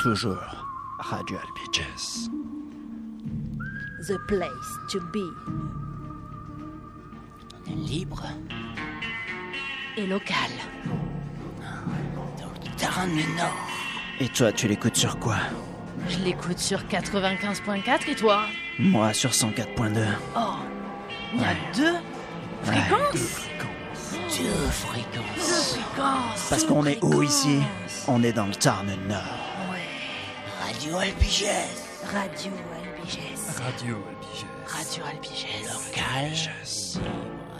Toujours Radio Albiges. The place to be. Libre Et local. dans le Tarn-Nord. Et toi, tu l'écoutes sur quoi? Je l'écoute sur 95.4 et toi? Moi, sur 104.2. Oh, il y a deux fréquences? Deux fréquences. Parce qu'on est où ici? On est dans le Tarn-Nord. Ouais. Radio Albiges. Radio Albiges. Radio Albiges. Radio Albiges. Local. Libre.